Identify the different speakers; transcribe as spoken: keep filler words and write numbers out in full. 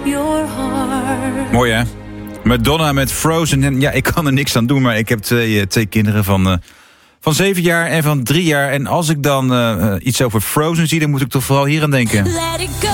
Speaker 1: your heart.
Speaker 2: Mooi hè? Madonna met Frozen. En ja, ik kan er niks aan doen, maar ik heb twee, uh, twee kinderen van, uh, van zeven jaar en van drie jaar. En als ik dan uh, iets over Frozen zie, dan moet ik toch vooral hier aan denken.
Speaker 1: Let it go.